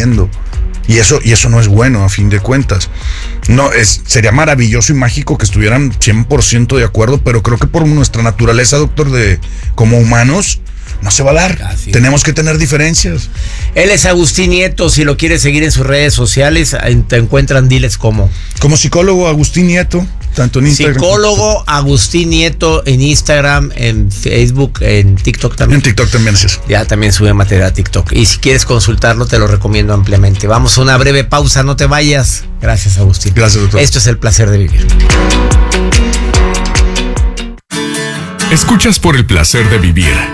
haciendo. Y eso no es bueno, a fin de cuentas. Sería maravilloso y mágico que estuvieran 100% de acuerdo, pero creo que por nuestra naturaleza, doctor, como humanos, no se va a dar. Así tenemos que tener diferencias. Él es Agustín Nieto. Si lo quieres seguir en sus redes sociales, te encuentran, diles cómo. Como psicólogo Agustín Nieto, tanto en Instagram. Psicólogo Agustín Nieto en Instagram, en Facebook, en TikTok también. En TikTok también es eso. Ya también sube material a TikTok. Y si quieres consultarlo, te lo recomiendo ampliamente. Vamos a una breve pausa, no te vayas. Gracias, Agustín. Gracias, doctor. Esto es El Placer de Vivir. Escuchas por El Placer de Vivir